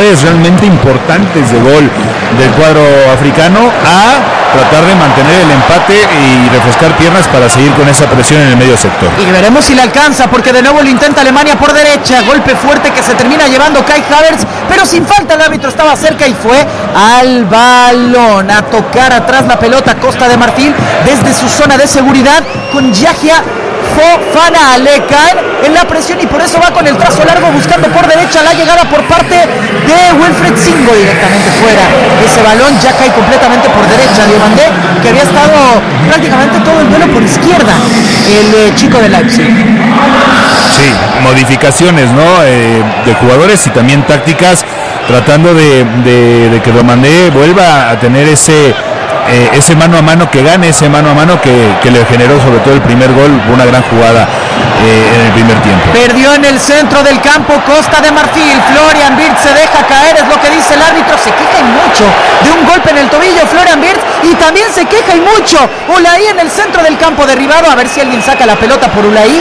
oportunidades realmente importantes de gol del cuadro africano a tratar de mantener el empate y refrescar piernas para seguir con esa presión en el medio sector. Y veremos si le alcanza, porque de nuevo lo intenta Alemania por derecha, golpe fuerte que se termina llevando Kai Havertz, pero sin falta. El árbitro estaba cerca y fue al balón a tocar atrás la pelota Costa de Marfil desde su zona de seguridad con Yahya Fofana. Le caen en la presión y por eso va con el trazo largo buscando por derecha la llegada por parte de Wilfried Singo, directamente fuera. Ese balón ya cae completamente por derecha. Diomandé, que había estado prácticamente todo el duelo por izquierda, el chico de Leipzig. Sí, modificaciones, ¿no? De jugadores y también tácticas, tratando de que Diomandé vuelva a tener ese mano a mano, que gane ese mano a mano que le generó sobre todo el primer gol, una gran jugada en el primer tiempo. Perdió en el centro del campo Costa de Marfil. Florian Wirtz se deja caer, es lo que dice el árbitro. Se queja y mucho de un golpe en el tobillo Florian Wirtz, y también se queja y mucho Ulai en el centro del campo derribado. A ver si alguien saca la pelota por Ulai.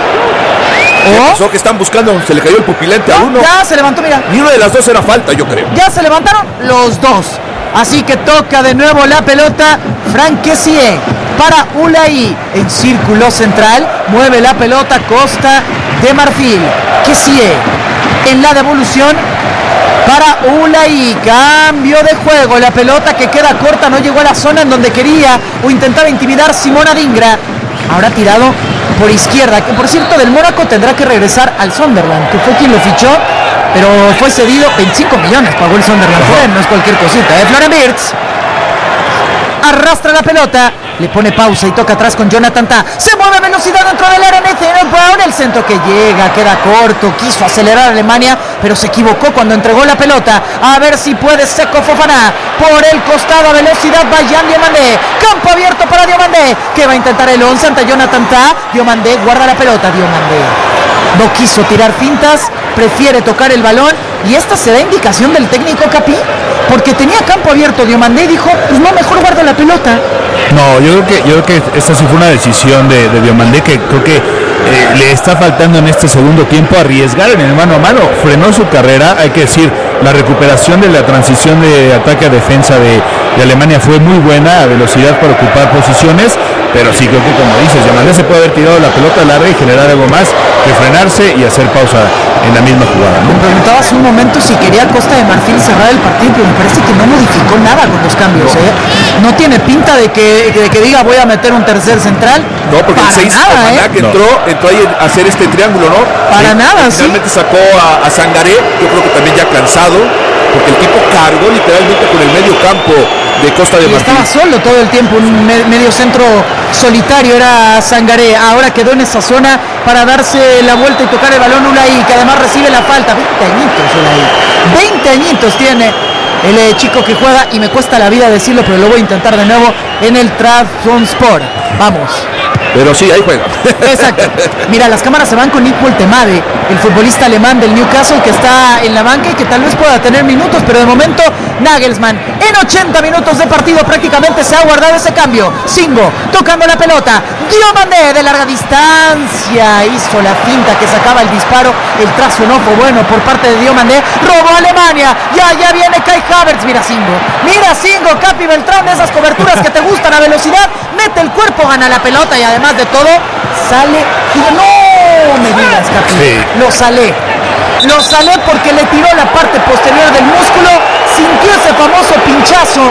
Pensó que están buscando, se le cayó el pupilente a uno. Ya se levantó, mira. Ni una de las dos era falta, yo creo. Ya se levantaron los dos. Así que toca de nuevo la pelota Franck Kessié para Ulai en círculo central. Mueve la pelota Costa de Marfil. Kessié en la devolución para Ulai. Cambio de juego. La pelota que queda corta, no llegó a la zona en donde quería o intentaba intimidar Simón Adingra. Ahora tirado por izquierda, que por cierto del Mónaco tendrá que regresar al Sunderland, que fue quien lo fichó, pero fue cedido. 25 millones pagó el Sunderland, no es cualquier cosita. Florian Wirtz arrastra la pelota, le pone pausa y toca atrás con Jonathan Tah. Se mueve a velocidad dentro del área. Brown, el centro que llega, queda corto. Quiso acelerar a Alemania, pero se equivocó cuando entregó la pelota. A ver si puede Seko Fofana por el costado a velocidad. Va Jan Diomandé, campo abierto para Diomandé, que va a intentar el 11 ante Jonathan Tah. Diomandé guarda la pelota. Diomandé no quiso tirar fintas, prefiere tocar el balón, y esta se da indicación del técnico Capí, porque tenía campo abierto Diomandé y dijo, pues no, mejor guardo la pelota. No, yo creo que esta sí fue una decisión de Diomandé, que creo que le está faltando en este segundo tiempo arriesgar en el mano a mano. Frenó su carrera, hay que decir, la recuperación de la transición de ataque a defensa de Alemania fue muy buena, a velocidad para ocupar posiciones, pero sí creo que, como dices, Diomandé se puede haber tirado la pelota larga y generar algo más que frenarse y hacer pausa en la misma jugada, ¿no? Me preguntaba hace un momento si quería Costa de Marfil cerrar el partido, pero me parece que no modificó nada con los cambios, No tiene pinta de que diga voy a meter un tercer central. No, porque el 6 que entró ahí a hacer este triángulo, ¿no? Para nada, finalmente sacó a Sangaré, yo creo que también ya cansado, porque el tipo cargó literalmente con el medio campo de Costa de Marfil. Estaba solo todo el tiempo, un medio centro solitario era Sangaré. Ahora quedó en esa zona para darse la vuelta y tocar el balón Ulai, que además recibe la falta. 20 añitos Ulai, 20 añitos tiene el chico que juega, y me cuesta la vida decirlo, pero lo voy a intentar de nuevo, en el Trabzonspor. Vamos. Pero sí, ahí juega. Exacto. Mira, las cámaras se van con Nick Woltemade, el futbolista alemán del Newcastle, que está en la banca y que tal vez pueda tener minutos, pero de momento Nagelsmann, en 80 minutos de partido prácticamente se ha guardado ese cambio. Singo tocando la pelota, Diomandé de larga distancia, hizo la finta que sacaba el disparo. El trazo no fue bueno por parte de Diomandé. Robó Alemania, ya viene Kai Havertz. Mira Singo, Capi Beltrán, de esas coberturas que te gustan a velocidad, mete el cuerpo, gana la pelota y además de todo sale. No me digas, Capi, sí. Lo salé porque le tiró la parte posterior del músculo, sintió ese famoso pinchazo.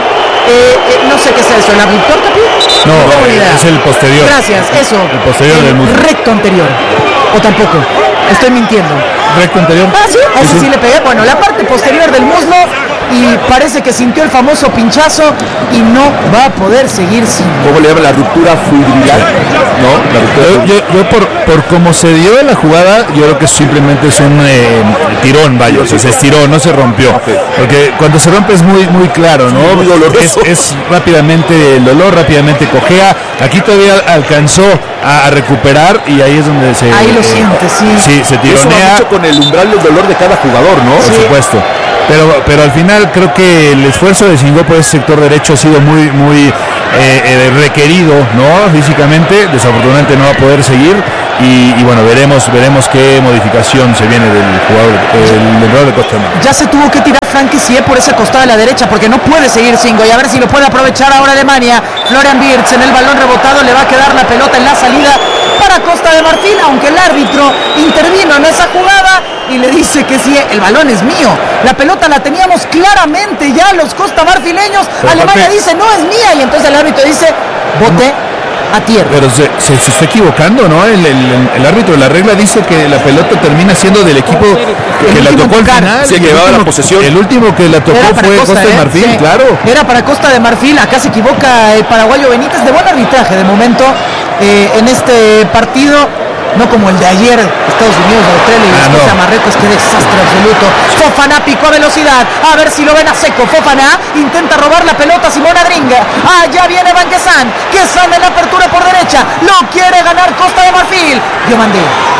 No sé qué es eso, ¿el abductor, Capi? No, es el posterior. Gracias, eso. El posterior del músculo. Recto anterior. O tampoco, estoy mintiendo. Recto anterior. Ah, sí, eso sí le pegué. Bueno, la parte posterior del muslo, y parece que sintió el famoso pinchazo y no va a poder seguir sin. ¿Cómo le llaman? La ruptura fibrilar, ¿no? La ruptura. Yo por cómo se dio la jugada, yo creo que simplemente es un tirón, vaya, o sea, se estiró, no se rompió. Okay. Porque cuando se rompe es muy claro, ¿no? Muy doloroso. Es rápidamente el dolor, rápidamente cojea. Aquí todavía alcanzó a recuperar, y ahí es donde se. Ahí lo siente, sí. Sí, se tironea. Eso va mucho con el umbral del dolor de cada jugador, ¿no? Sí. Por supuesto. Pero al final creo que el esfuerzo de Singo por ese sector derecho ha sido muy requerido, ¿no? Físicamente, desafortunadamente no va a poder seguir, y bueno, veremos qué modificación se viene del jugador de Costa de Marfil. Ya se tuvo que tirar Franck Kessié por ese costado de la derecha porque no puede seguir Singo, y a ver si lo puede aprovechar ahora Alemania. Florian Wirtz en el balón rebotado, le va a quedar la pelota en la salida para Costa de Marfil, aunque el árbitro intervino en esa jugada y le dice que sí, el balón es mío. La pelota la teníamos claramente ya los costamarfileños. Alemania dice, no es mía, y entonces el árbitro dice, bote a tierra. Pero se está equivocando, ¿no? El árbitro de la regla dice que la pelota termina siendo del equipo que la tocó al final. Se llevaba la posesión. El último que la tocó fue Costa de Marfil, sí, claro. Era para Costa de Marfil. Acá se equivoca el paraguayo Benítez. De buen arbitraje de momento en este partido. No como el de ayer, Estados Unidos, Australia y después a Marruecos, qué desastre absoluto. Fofana picó a velocidad, a ver si lo ven a seco. Fofana intenta robar la pelota a Simona Dringa. Allá viene Van Quesan, Quesan en la apertura por derecha, lo quiere ganar Costa de Marfil. Diomandé,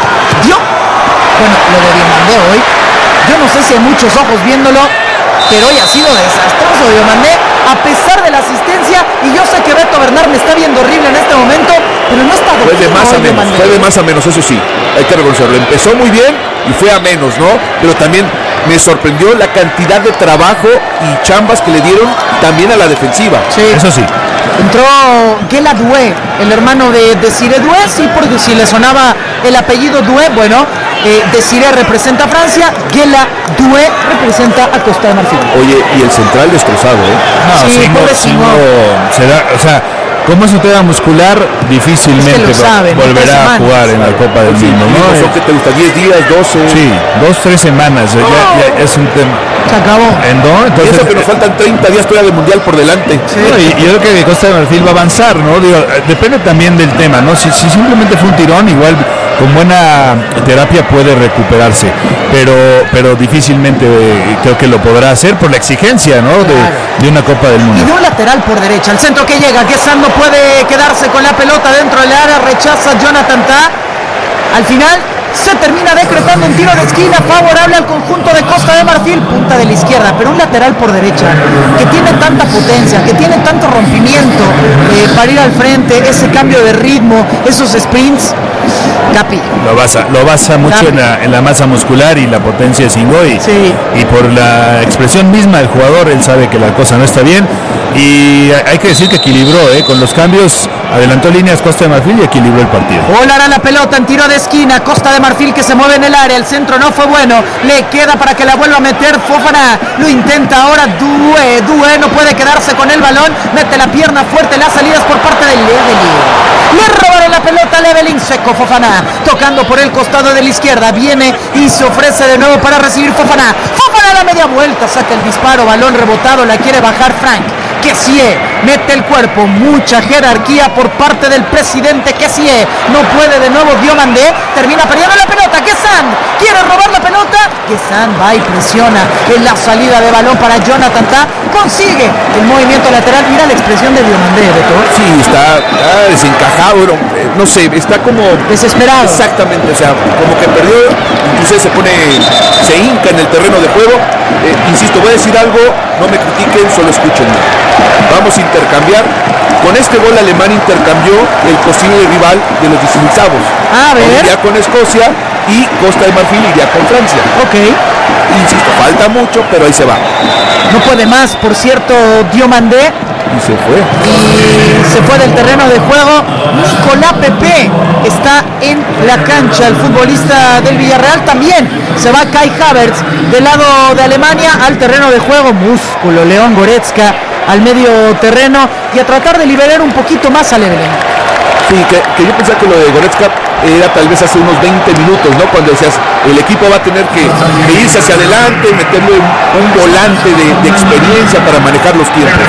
bueno, lo de Diomandé hoy, yo no sé si hay muchos ojos viéndolo, pero hoy ha sido desastroso Diomandé, a pesar de la asistencia, y yo sé que Beto Bernard me está viendo horrible en este momento, pero no está fue de más a menos, eso sí, hay que reconocerlo. Empezó muy bien y fue a menos, ¿no? Pero también me sorprendió la cantidad de trabajo y chambas que le dieron también a la defensiva. Sí, eso sí. Entró Guela Doué, el hermano de Desiré Doué, sí, porque si le sonaba el apellido Doué, bueno, Desiré representa a Francia, Guela Doué representa a Costa de Marfil. Oye, y el central destrozado, No, sí, Singo se da, o sea, como es un tema muscular, difícilmente volverá a jugar en la Copa del Mundo, ¿no? ¿Qué te gusta? ¿10 días, 12? Sí, 2-3 semanas, ya es un tema. Se acabó. Entonces, y eso que nos faltan 30 días todavía de Mundial por delante. Sí. No, y yo creo que Costa de Marfil va a avanzar, ¿no? Digo, depende también del tema, ¿no? Si simplemente fue un tirón, igual con buena terapia puede recuperarse, pero difícilmente creo que lo podrá hacer por la exigencia, ¿no? De una Copa del Mundo. Y de un lateral por derecha, el centro que llega, que San no puede quedarse con la pelota dentro del área, rechaza Jonathan Tah. Al final se termina decretando un tiro de esquina favorable al conjunto de Costa de Marfil, punta de la izquierda, pero un lateral por derecha que tiene tanta potencia, que tiene tanto rompimiento para ir al frente, ese cambio de ritmo, esos sprints. Capi. Lo basa mucho en la masa muscular y la potencia de Singo, y por la expresión misma del jugador, él sabe que la cosa no está bien, y hay que decir que equilibró, con los cambios, adelantó líneas Costa de Marfil y equilibró el partido. Volará la pelota en tiro de esquina, Costa de Marfil que se mueve en el área, el centro no fue bueno, le queda para que la vuelva a meter Fofana, lo intenta ahora Doué no puede quedarse con el balón, mete la pierna fuerte, las salidas por parte de Levelin. Le robaron la pelota a Levelin, seco Fofana, tocando por el costado de la izquierda, viene y se ofrece de nuevo para recibir Fofana a la media vuelta, saca el disparo, balón rebotado, la quiere bajar Franck Kessié, mete el cuerpo, mucha jerarquía por parte del presidente Kessié, no puede de nuevo Diomandé, termina perdiendo la pelota, Quesan quiere robar la pelota, Quesan va y presiona en la salida de balón para Jonathan Tah, consigue el movimiento lateral, mira la expresión de Diomandé, Beto. Sí, está desencajado, no sé, está como desesperado. Exactamente, o sea, como que perdió, incluso se hinca en el terreno de juego. Insisto, voy a decir algo, no me critiquen, solo escúchenme. Vamos a intercambiar. Con este gol Alemania intercambió el posible rival de los 16avos. A ver. Iría con Escocia y Costa de Marfil iría con Francia. Ok. Insisto, falta mucho, pero ahí se va. No puede más, por cierto, Diomandé. Y se fue. Y se fue del terreno de juego. Nicolás Pepe está en la cancha. El futbolista del Villarreal también. Se va Kai Havertz del lado de Alemania al terreno de juego. Músculo, León Goretzka al medio terreno y a tratar de liberar un poquito más a Levelin. Sí, que yo pensaba que lo de Goretzka era tal vez hace unos 20 minutos, ¿no? Cuando decías, el equipo va a tener que irse hacia adelante, meterle un volante de experiencia para manejar los tiempos.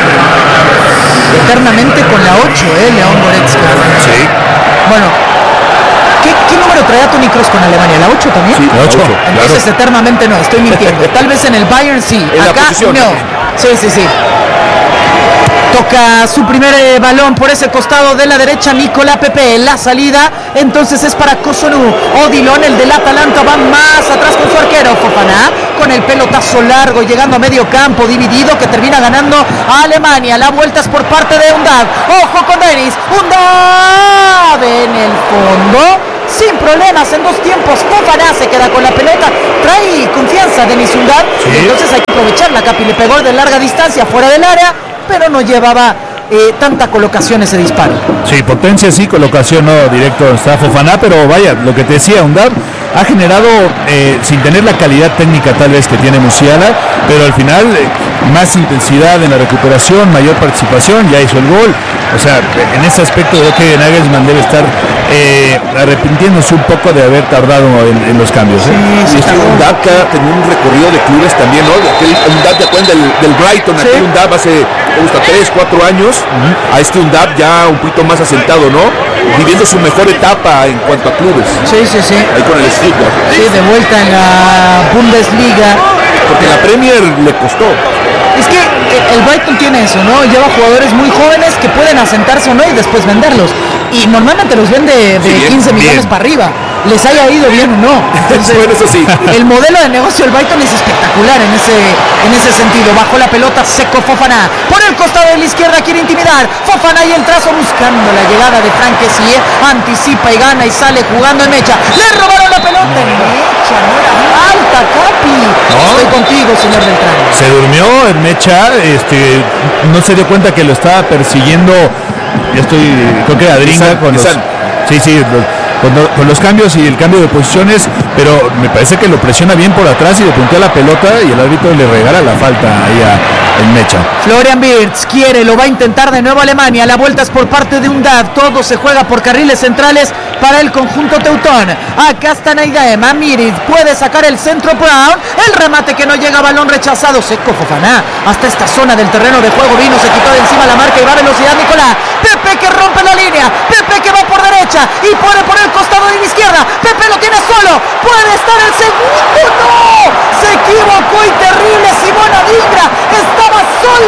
Eternamente con la 8, León Goretzka. Sí. Bueno, ¿qué número traía Toni Kroos con Alemania? ¿La 8 también? Sí, la 8. Entonces claro. Eternamente no, estoy mintiendo. Tal vez en el Bayern sí. En acá no. Sí. Toca su primer balón por ese costado de la derecha Nicolás Pepe, la salida entonces es para Cossonu. Odilon, el del Atalanta, va más atrás con su arquero Fofana, con el pelotazo largo llegando a medio campo dividido que termina ganando a Alemania. La vuelta es por parte de Undav, ojo con Dennis, Undav en el fondo. sin problemas en 2 tiempos. Fofana se queda con la pelota, trae confianza Denis Undav, sí. Entonces hay que aprovecharla. Capi le pegó de larga distancia fuera del área, pero no llevaba tanta colocación ese disparo. Sí, potencia sí, colocación no directo está Fofana, pero vaya, lo que te decía, Undav ha generado, sin tener la calidad técnica tal vez que tiene Musiala, pero al final más intensidad en la recuperación, mayor participación, ya hizo el gol. O sea, en ese aspecto creo que Nagelsmann debe estar arrepintiéndose un poco de haber tardado en los cambios. Sí, y Undav tenía un recorrido de clubes también, ¿no? Undav, ¿te acuerdas del Brighton? Sí. Aquel Undav hace 3-4 años, a este Undav ya un poquito más asentado, ¿no? Viviendo su mejor etapa en cuanto a clubes. Sí. Ahí con el Stuttgart. Sí, de vuelta en la Bundesliga. Porque la Premier le costó. Es que el Brighton tiene eso, ¿no? Lleva jugadores muy jóvenes que pueden asentarse o no y después venderlos. Y normalmente los vende de 15 millones para arriba. Les haya ido bien o no. Entonces, bueno, eso sí. El modelo de negocio del Brighton es espectacular en ese sentido. Bajó la pelota seco Fofana. Por el costado de la izquierda quiere intimidar. Fofana y el trazo buscando la llegada de Frank Kessie. Anticipa y gana y sale jugando en Mecha. Le robaron la pelota en Mecha. No era alta, Capi. No. Estoy contigo, señor Beltrán. Se durmió en Mecha. No se dio cuenta que lo estaba persiguiendo. Creo que Adringa con los... Sí, con los cambios y el cambio de posiciones, pero me parece que lo presiona bien por atrás y le puntea la pelota y el árbitro le regala la falta ahí en Mecha. Florian Wirtz lo va a intentar de nuevo Alemania. La vuelta es por parte de Undav. Todo se juega por carriles centrales para el conjunto teutón. Acá está Naidem. Amirit puede sacar el centro Brown. El remate que no llega, balón rechazado. Seco Fofana. Hasta esta zona del terreno de juego vino, se quitó de encima la marca y va a velocidad Nicolás. Pepe que rompe la línea. Pepe que va por derecha y pone por el costado de la izquierda. Pepe lo tiene solo. Puede estar el segundo. ¡No! Se equivocó y terrible Simón Adingra. Estaba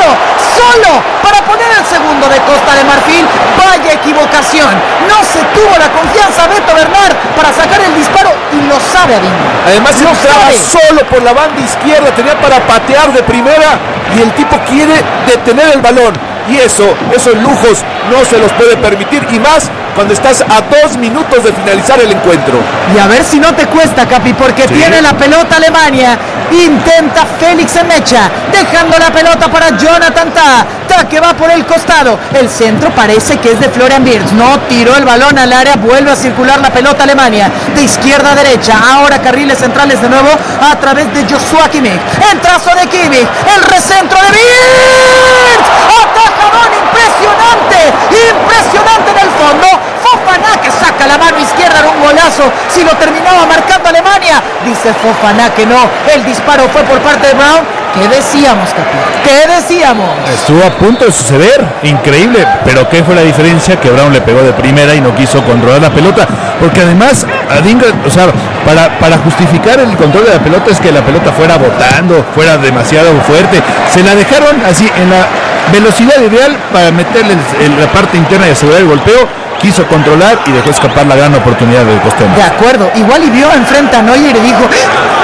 solo para poner el segundo de Costa de Marfil. Vaya equivocación. No se tuvo la confianza Beto Bernard para sacar el disparo y lo sabe Adingra. Además se entraba solo por la banda izquierda. Tenía para patear de primera y el tipo quiere detener el balón. Y esos lujos no se los puede permitir, y más cuando estás a 2 minutos de finalizar el encuentro. Y a ver si no te cuesta, Capi, porque sí. Tiene la pelota Alemania. Intenta Félix Mecha, dejando la pelota para Jonathan Tah. Tah que va por el costado. El centro parece que es de Florian Wirtz. No tiró el balón al área. Vuelve a circular la pelota Alemania. De izquierda a derecha. Ahora carriles centrales de nuevo a través de Joshua Kimmich. El trazo de Kimmich. El recentro de Wirtz. Atajadón impresionante en el fondo. Fofana que saca la mano izquierda, era un golazo si lo terminaba marcando Alemania. Dice Fofana que no, el disparo fue por parte de Brown. ¿Qué decíamos, Capi? ¿Qué decíamos? Estuvo a punto de suceder, increíble, pero ¿qué fue la diferencia? Que Brown le pegó de primera y no quiso controlar la pelota, porque además Adingra, o sea, para justificar el control de la pelota es que la pelota fuera botando, fuera demasiado fuerte, se la dejaron así en la velocidad ideal para meterle en la parte interna y asegurar el golpeo. Quiso controlar y dejó escapar la gran oportunidad del costeño. De acuerdo, igual y vio enfrente a Neuer y le dijo: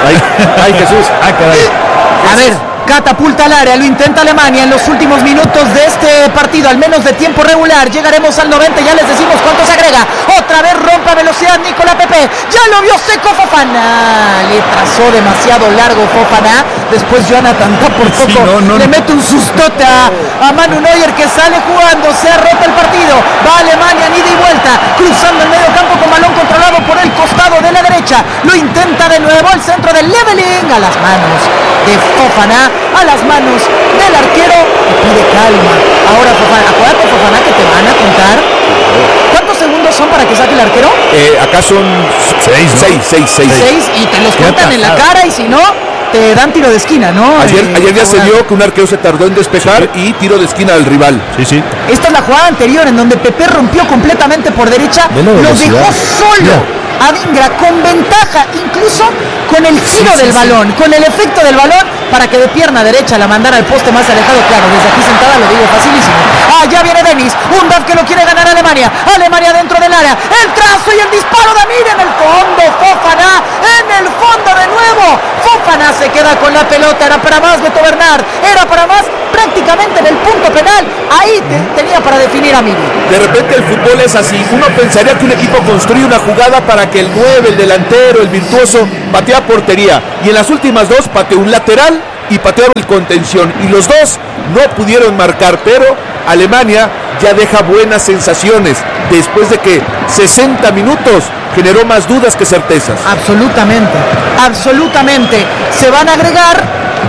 ¡Ay, Jesús! ¡Ay, caray! A ver, catapulta al área, lo intenta Alemania en los últimos minutos de este partido, al menos de tiempo regular. Llegaremos al 90, ya les decimos cuánto se agrega. Otra vez rompe a velocidad Nicolás Pepe, ya lo vio seco Fofana. Le trazó demasiado largo Fofana. Después Jonathan Tah por poco le mete un sustote a Manu Neuer, que sale jugando. Se ha roto el partido, va Alemania en ida y vuelta, cruzando el medio campo con balón controlado por el costado de la derecha. Lo intenta de nuevo, el centro del Leveling a las manos de Fofana, a las manos del arquero, y pide calma. Ahora Fofana, acuérdate Fofana que te van a contar. ¿Cuántos segundos son para que saque el arquero? Acá son 6 y te los cuentan en la cara, y si no, te dan tiro de esquina, ¿no? Ayer ya se vio que un arquero se tardó en despejar, y tiro de esquina al rival. Sí. Esta es la jugada anterior en donde Pepe rompió completamente por derecha, lo dejó solo. Adingra con ventaja, incluso con el tiro del balón, con el efecto del balón, para que de pierna derecha la mandara al poste más alejado. Claro, desde aquí sentada lo digo facilísimo. Ya viene Denis, Undav que lo quiere ganar Alemania dentro del área, el trazo y el disparo de Amir en el fondo. Fofana en el fondo de nuevo. Fofana se queda con la pelota. Era para más Beto Bernard, era para más prácticamente en el punto penal. Ahí tenía para definir a Miri. De repente el fútbol es así. Uno pensaría que un equipo construye una jugada para que el 9, el delantero, el virtuoso, patea portería. Y en las últimas dos pateó un lateral y patearon el contención. Y los dos no pudieron marcar, pero Alemania ya deja buenas sensaciones después de que 60 minutos generó más dudas que certezas. Absolutamente, absolutamente. Se van a agregar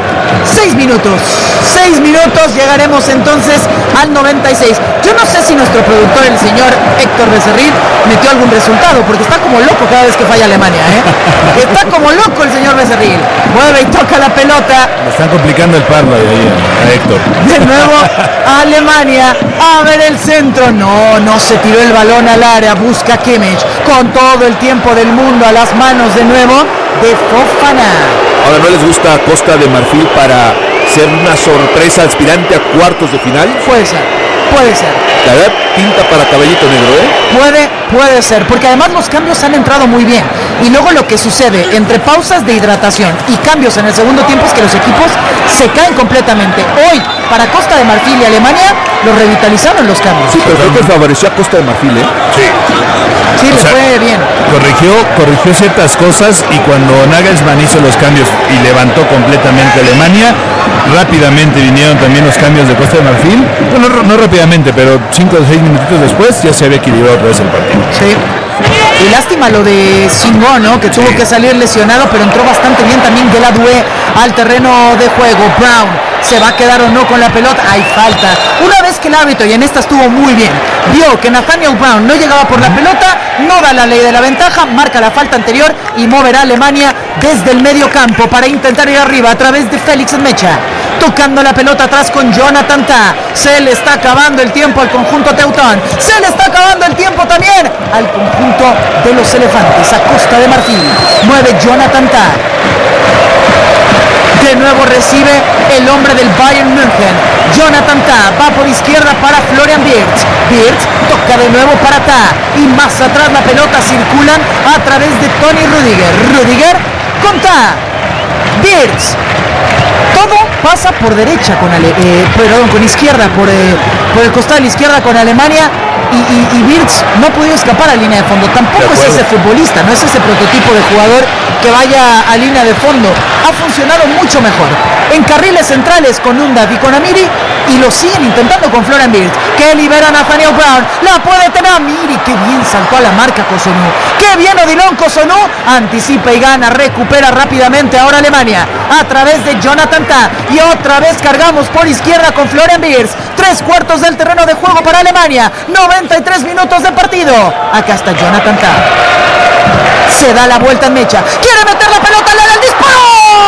6 minutos. 6 minutos, llegaremos entonces al 96. Yo no sé si nuestro productor, el señor Héctor Becerril, metió algún resultado, porque está como loco cada vez que falla Alemania, ¿eh? Está como loco el señor Becerril. Mueve y toca la pelota. Me están complicando el parlo ahí a Héctor. De nuevo Alemania. A ver el centro. No se tiró el balón al área. Busca Kimmich con todo el tiempo del mundo a las manos de nuevo de Fofana. Ahora, ¿no les gusta Costa de Marfil para ser una sorpresa aspirante a cuartos de final? Puede ser. La verdad, pinta para caballito negro, ¿eh? Puede ser, porque además los cambios han entrado muy bien. Y luego lo que sucede entre pausas de hidratación y cambios en el segundo tiempo es que los equipos se caen completamente. Hoy, para Costa de Marfil y Alemania, los revitalizaron los cambios. Sí, pero creo que favoreció a Costa de Marfil, ¿eh? Sí, le fue bien. Corrigió ciertas cosas, y cuando Nagelsmann hizo los cambios y levantó completamente a Alemania, rápidamente vinieron también los cambios de Costa de Marfil. Bueno, no rápidamente, pero 5 o 6 minutitos después ya se había equilibrado otra vez el partido. Sí. Y lástima lo de Singo, ¿no? Que tuvo que salir lesionado, pero entró bastante bien también Deladue al terreno de juego. Brown se va a quedar o no con la pelota. Hay falta. Una vez que el árbitro, y en esta estuvo muy bien, vio que Nathaniel Brown no llegaba por la pelota, no da la ley de la ventaja, marca la falta anterior y moverá a Alemania desde el medio campo para intentar ir arriba a través de Félix Mecha. Tocando la pelota atrás con Jonathan Tah. Se le está acabando el tiempo al conjunto teutón. Se le está acabando el tiempo también al conjunto de los elefantes a Costa de Marfil. Mueve Jonathan Tah. De nuevo recibe el hombre del Bayern München. Jonathan Tah va por izquierda para Florian Wirtz. Wirtz toca de nuevo para Tah. Y más atrás la pelota circulan a través de Toni Rüdiger. Rüdiger con Tah. Wirtz. Todo pasa por derecha con izquierda, por el costado de la izquierda con Alemania, y Wirtz no ha podido escapar a línea de fondo. Tampoco es ese futbolista, no es ese prototipo de jugador que vaya a línea de fondo. Ha funcionado mucho mejor en carriles centrales con Undav y con Amiri, y lo siguen intentando con Florian Wirtz, que libera a Nathaniel Brown. La puede tener Amiri, que bien saltó a la marca Cossonú, que bien Odilon Cossonú, anticipa y gana, recupera rápidamente ahora Alemania a través de Jonathan Tah, y otra vez cargamos por izquierda con Florian Wirtz. 3/4 del terreno de juego para Alemania, 93 minutos de partido. Acá está Jonathan Tah, se da la vuelta en Mecha, quiere meter la pelota, le da el disparo.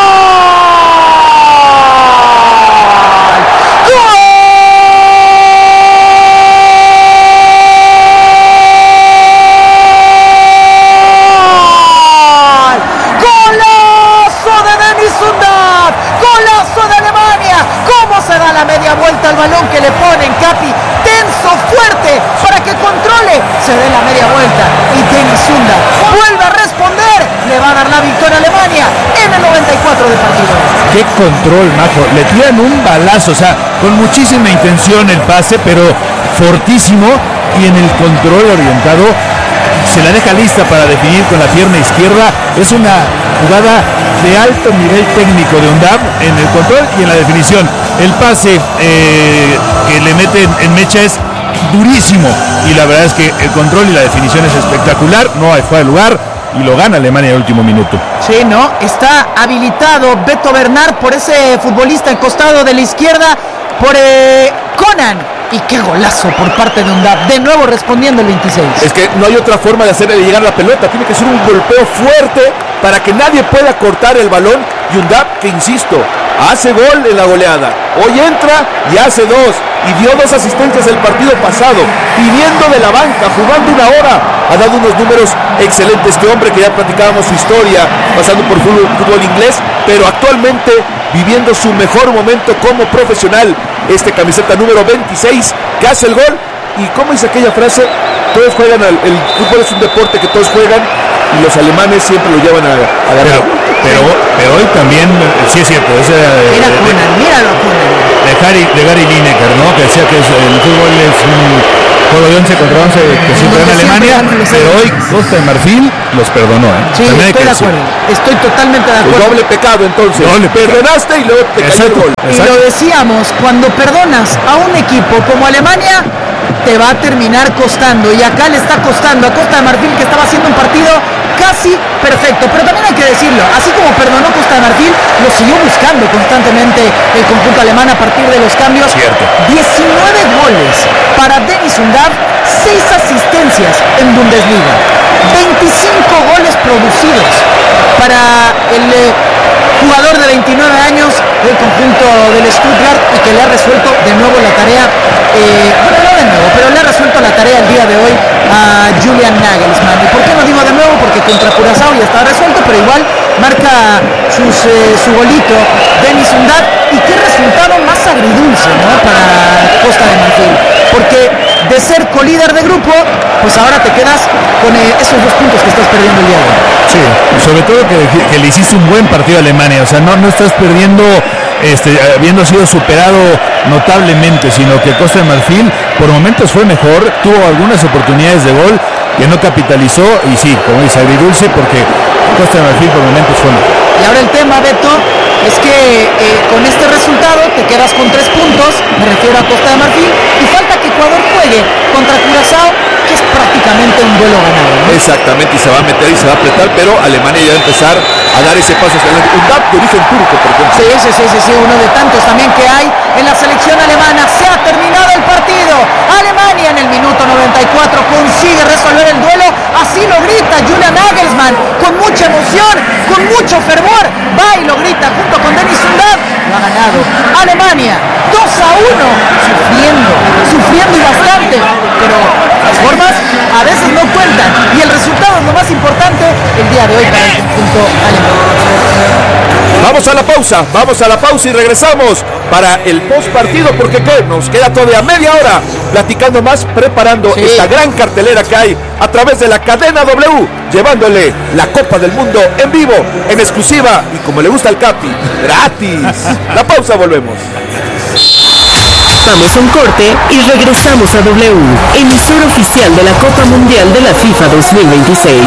Al balón que le ponen Capi, tenso, fuerte, para que controle, se dé la media vuelta, y Dennis Zunda vuelve a responder, le va a dar la victoria a Alemania en el 94 del partido. Qué control, Majo, le tiran un balazo, o sea, con muchísima intención el pase, pero fortísimo, y en el control orientado se la deja lista para definir con la pierna izquierda. Es una jugada de alto nivel técnico de Undav en el control y en la definición. El pase que le mete en Mecha es durísimo, y la verdad es que el control y la definición es espectacular. No hay fuera de lugar, y lo gana Alemania en el último minuto. Sí, ¿no? Está habilitado Beto Bernard por ese futbolista al costado de la izquierda, por Conan. Y qué golazo por parte de Undav, de nuevo respondiendo el 26. Es que no hay otra forma de hacerle llegar la pelota, tiene que ser un golpeo fuerte para que nadie pueda cortar el balón. Y Undav, que insisto, hace gol en la goleada, hoy entra y hace 2, y dio 2 asistencias el partido pasado, viniendo de la banca, jugando una hora, ha dado unos números excelentes. Este hombre, que ya platicábamos su historia, pasando por fútbol inglés, pero actualmente viviendo su mejor momento como profesional. Este camiseta número 26, que hace el gol. Y como dice aquella frase, todos juegan, el fútbol es un deporte que todos juegan, y los alemanes siempre lo llevan a ganar. Pero hoy también, sí es cierto, míralo Conan. de Gary Lineker, ¿no? Que decía que el fútbol es un juego de 11 contra 11 que siempre gana Alemania, pero hoy Costa de Marfil los perdonó. Sí, estoy de acuerdo. Estoy totalmente de acuerdo. Doble pecado entonces. Perdonaste y luego te cayó el gol. Y lo decíamos, cuando perdonas a un equipo como Alemania, te va a terminar costando. Y acá le está costando a Costa de Marfil, que estaba haciendo un partido casi perfecto. Pero también hay que decirlo, así como perdonó Costa de Marfil, lo siguió buscando constantemente el conjunto alemán a partir de los cambios. Cierto. 19 goles para Dennis Undav, 6 asistencias en Bundesliga, 25 goles producidos para el jugador de 29 años del conjunto del Stuttgart, y que le ha resuelto de nuevo la tarea, no de nuevo, pero le ha resuelto la tarea el día de hoy a Julian Nagelsmann. ¿Y por qué no digo de nuevo? Porque contra Curazao ya está resuelto, pero igual marca su golito Dennis Undav. Y qué resultado más agridulce, ¿no?, para Costa de Marfil, porque de ser colíder de grupo, pues ahora te quedas con esos 2 puntos que estás perdiendo el día de hoy. Sí, sobre todo que le hiciste un buen partido a Alemania, o sea, no estás perdiendo habiendo sido superado notablemente, sino que Costa de Marfil por momentos fue mejor, tuvo algunas oportunidades de gol que no capitalizó, y sí, como dice, agridulce, porque Costa de Marfil por momentos fue mejor. Y ahora el tema, Beto, es que con este resultado te quedas con 3 puntos, me refiero a Costa de Marfil, y falta que Ecuador juegue contra Curazao, que es prácticamente un duelo ganado, ¿no? Exactamente, y se va a meter y se va a apretar, pero Alemania ya va a empezar a dar ese paso hacia adelante. Un DAP de origen turco, por ejemplo. Sí, uno de tantos también que hay en la selección alemana. Se ha terminado el partido. Alemania en el minuto 94 consigue resolver el duelo. Así lo grita Julian Nagelsmann, con mucha emoción, con mucho fervor. Va y lo grita junto con Dennis Undav. Lo ha ganado Alemania 2-1, sufriendo y bastante, pero las formas a veces no cuentan, y el resultado es lo más importante el día de hoy para el conjunto alemán. Vamos a la pausa y regresamos para el post partido, porque ¿qué? Nos queda todavía media hora platicando más, preparando esta gran cartelera que hay a través de la cadena W, llevándole la Copa del Mundo en vivo, en exclusiva y como le gusta al Capi, gratis. La pausa, volvemos. Vamos a un corte y regresamos a W, emisora oficial de la Copa Mundial de la FIFA 2026.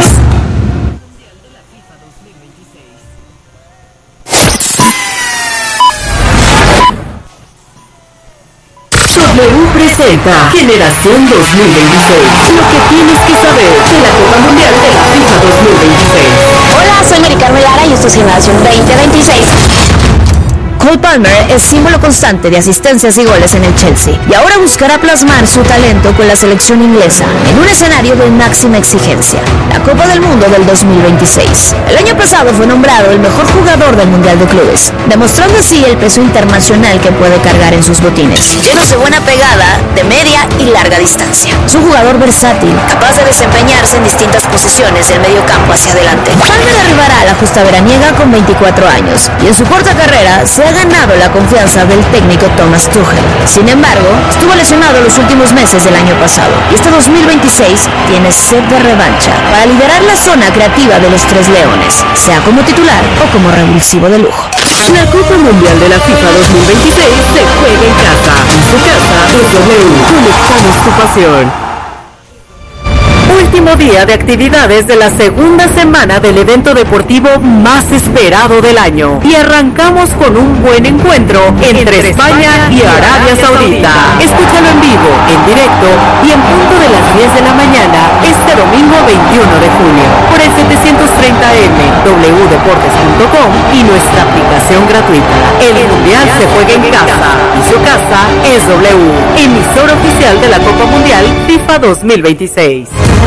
W presenta Generación 2026. Lo que tienes que saber de la Copa Mundial de la FIFA 2026. Hola, soy Mari Carmen Lara y esto es Generación 2026. Cole Palmer es símbolo constante de asistencias y goles en el Chelsea, y ahora buscará plasmar su talento con la selección inglesa en un escenario de máxima exigencia, la Copa del Mundo del 2026. El año pasado fue nombrado el mejor jugador del Mundial de Clubes, demostrando así el peso internacional que puede cargar en sus botines, llenos de buena pegada de media y larga distancia. Es un jugador versátil, capaz de desempeñarse en distintas posiciones del medio campo hacia adelante. Palmer arribará a la justa veraniega con 24 años, y en su corta carrera se ha ganado la confianza del técnico Thomas Tuchel. Sin embargo, estuvo lesionado los últimos meses del año pasado, y este 2026 tiene sed de revancha para liderar la zona creativa de los Tres Leones, sea como titular o como revulsivo de lujo. La Copa Mundial de la FIFA 2026 se juega en casa. Tu casa es W. Conectamos tu pasión. Último día de actividades de la segunda semana del evento deportivo más esperado del año, y arrancamos con un buen encuentro entre España y Arabia Saudita. Escúchalo en vivo, en directo y en punto de las 10 de la mañana este domingo 21 de junio por el 730M, wdeportes.com y nuestra aplicación gratuita. El Mundial se juega en casa y su casa es W, emisora oficial de la Copa Mundial FIFA 2026.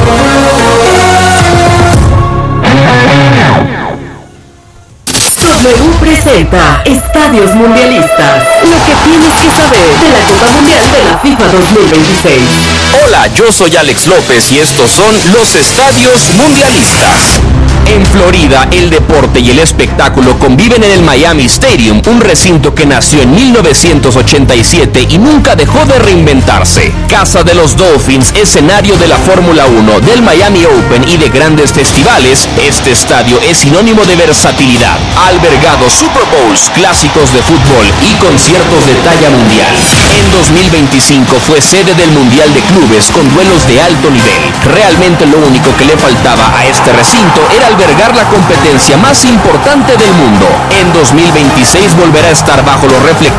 W presenta Estadios Mundialistas. Lo que tienes que saber de la Copa Mundial de la FIFA 2026. Hola, yo soy Alex López y estos son los Estadios Mundialistas. En Florida, el deporte y el espectáculo conviven en el Miami Stadium, un recinto que nació en 1987 y nunca dejó de reinventarse. Casa de los Dolphins, escenario de la Fórmula 1, del Miami Open y de grandes festivales, este estadio es sinónimo de versatilidad. Ha albergado Super Bowls, clásicos de fútbol y conciertos de talla mundial. En 2025 fue sede del Mundial de Clubes con duelos de alto nivel. Realmente lo único que le faltaba a este recinto era albergar la competencia más importante del mundo. En 2026 volverá a estar bajo los reflectores